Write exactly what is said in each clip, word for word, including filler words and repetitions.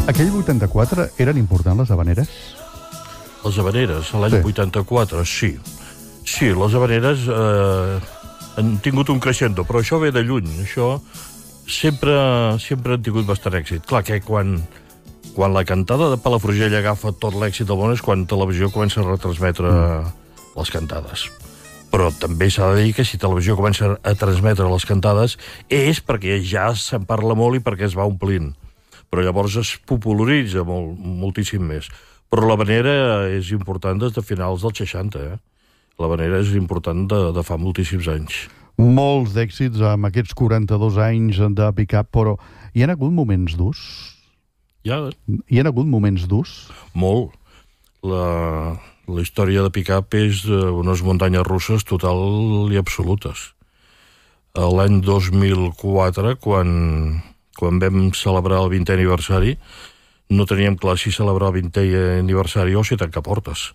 Aquell vuitanta-quatre eren importants les havaneres? Les havaneres, l'any sí. vuitanta-quatre, sí. Sí, les havaneres eh, han tingut un crescendo, però això ve de lluny. Això sempre, sempre han tingut bastant èxit. Clar que quan, quan la cantada de Palafrugell agafa tot l'èxit del món és quan televisió comença a retransmetre mm. les cantades. Però també s'ha de dir que si televisió comença a transmetre les cantades és perquè ja se'n parla molt i perquè es va omplint. Però llavors es popularitza molt, moltíssim més. Però l'havanera és important des de finals dels seixanta, eh? L'havanera és important de, de fa moltíssims anys. Molts d'èxits amb aquests quaranta-dos anys de pick-up, però hi ha hagut moments durs? Ja. Hi ha hagut moments durs? Molt. La, la història de pick-up és unes muntanyes russes total i absolutes. L'any dos mil quatre, quan, quan vam celebrar el vintè aniversari, no teníem clar si celebrar el vintè aniversari o si tancar portes.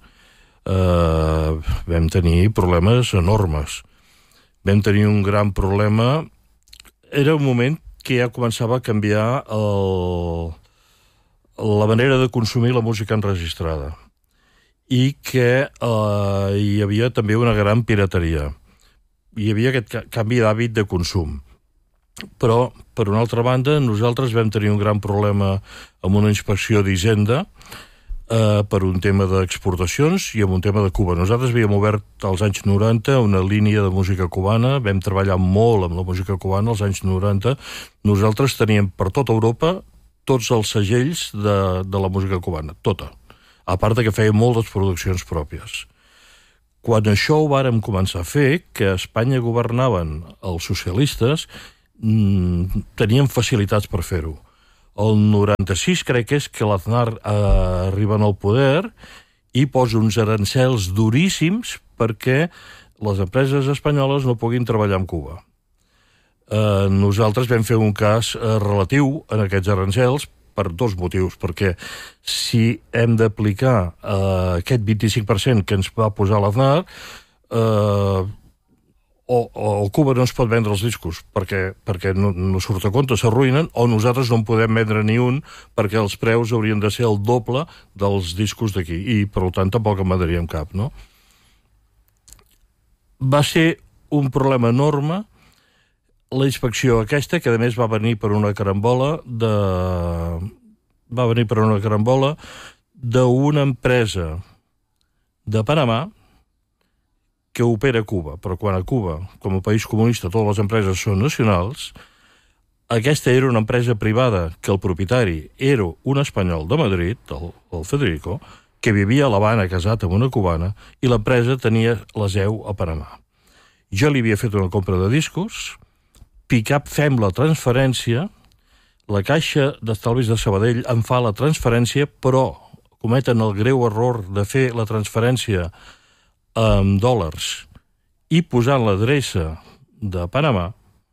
Uh, vam tenir problemes enormes. Vam tenir un gran problema. Era un moment que ja començava a canviar el, la manera de consumir la música enregistrada i que uh, hi havia també una gran pirateria. Hi havia aquest canvi d'hàbit de consum. Però, per una altra banda, nosaltres vam tenir un gran problema amb una inspecció d'Hisenda eh, per un tema d'exportacions i amb un tema de Cuba. Nosaltres havíem obert als anys noranta una línia de música cubana, vam treballar molt amb la música cubana als anys noranta. Nosaltres teníem per tota Europa tots els segells de, de la música cubana, tota. A part que fèiem moltes produccions pròpies. Quan això ho vàrem començar a fer, que a Espanya governaven els socialistes, tenien facilitats per fer-ho. El noranta-sis crec que és que l'Aznar eh, arriba al poder i posa uns arancels duríssims perquè les empreses espanyoles no puguin treballar amb Cuba. Eh, nosaltres vam fer un cas eh, relatiu en aquests arancels per dos motius, perquè si hem d'aplicar eh, aquest vint-i-cinc per cent que ens va posar l'Aznar, eh, O, o Cuba no ens pot vendre els discos perquè, perquè no, no surt a compte, s'arruïnen, o nosaltres no en podem vendre ni un perquè els preus haurien de ser el doble dels discos d'aquí, i per tant tampoc en vendríem cap, no? Va ser un problema enorme la inspecció aquesta, que a més va venir per una carambola de... va venir per una carambola d'una empresa de Panamà que opera a Cuba, però quan a Cuba, com a país comunista, totes les empreses són nacionals, aquesta era una empresa privada que el propietari era un espanyol de Madrid, el, el Federico, que vivia a l'Havana casat amb una cubana, i l'empresa tenia la seu a Panamà. Jo li havia fet una compra de discos, Pick-up fem la transferència, la Caixa d'Estalvis de Sabadell em fa la transferència, però cometen el greu error de fer la transferència amb dòlars i posant l'adreça de Panamà,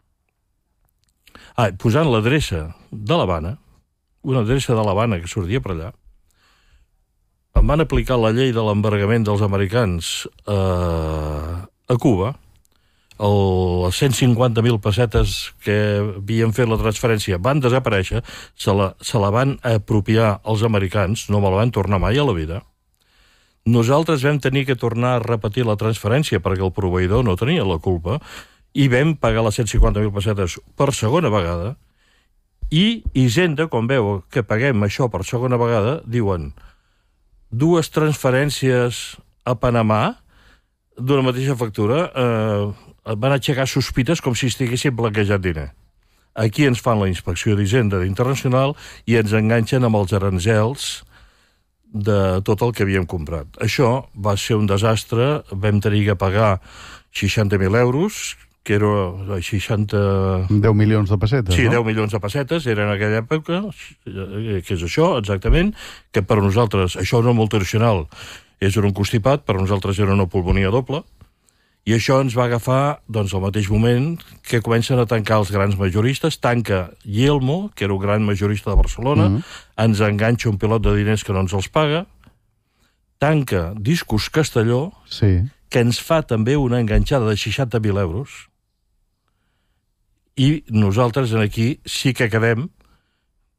ah, posant l'adreça de l'Havana, una adreça de l'Havana que sortia per allà, em van aplicar la llei de l'embargament dels americans eh, a Cuba. El, les cent cinquanta mil pessetes que havien fet la transferència van desaparèixer, se la, se la van apropiar els americans, no me la van tornar mai a la vida. Nosaltres vam tenir que tornar a repetir la transferència perquè el proveïdor no tenia la culpa i vam pagar les cent cinquanta mil pessetes per segona vegada i Hisenda, quan veu que paguem això per segona vegada, diuen dues transferències a Panamà d'una mateixa factura eh, van aixecar sospites com si estiguessin blanquejant diner. Aquí ens fan la inspecció d'Hisenda internacional i ens enganxen amb els arancels de tot el que havíem comprat. Això va ser un desastre, vam tenir que pagar seixanta mil euros, que era seixanta... deu milions de pessetes, sí, no? deu milions de pessetes, era en aquella època, que és això, exactament, que per nosaltres, això no multinacional, és un constipat, per nosaltres era una pulmonia doble, i això ens va agafar, doncs, al mateix moment que comencen a tancar els grans majoristes, tanca Yelmo, que era un gran majorista de Barcelona, mm-hmm. ens enganxa un pilot de diners que no ens els paga, tanca Discos Castelló, sí. que ens fa també una enganxada de seixanta mil euros, i nosaltres aquí sí que quedem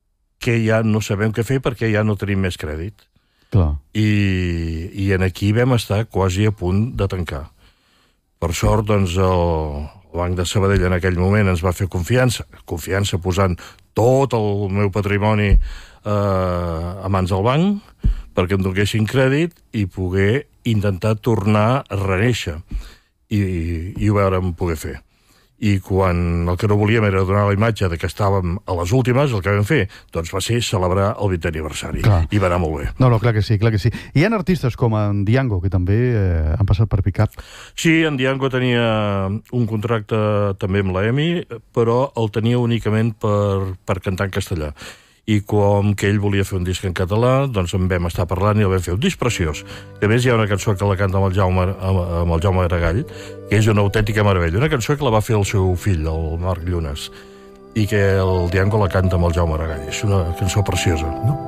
que ja no sabem què fer perquè ja no tenim més crèdit. Clar. I, i en aquí vam estar quasi a punt de tancar. Per sort, doncs, el, el Banc de Sabadell en aquell moment ens va fer confiança, confiança posant tot el meu patrimoni eh, a mans del banc perquè em donessin crèdit i poder intentar tornar a renéixer. I, i ho vàrem poder fer. I quan el que no volíem era donar la imatge de que estàvem a les últimes, el que vam fer doncs va ser celebrar el vintè aniversari. Clar. I va anar molt bé. No, no, clar que sí, clar que sí. Hi ha artistes com en Diango, que també eh, han passat per Pick Up. Sí, en Diango tenia un contracte també amb la E M I, però el tenia únicament per, per cantar en castellà. I com que ell volia fer un disc en català, doncs en vam estar parlant i el vam fer un disc preciós. A més, hi ha una cançó que la canta amb el Jaume, amb el Jaume Aragall, que és una autèntica meravella. Una cançó que la va fer el seu fill, el Marc Llunes, i que el Diango la canta amb el Jaume Aragall. És una cançó preciosa. No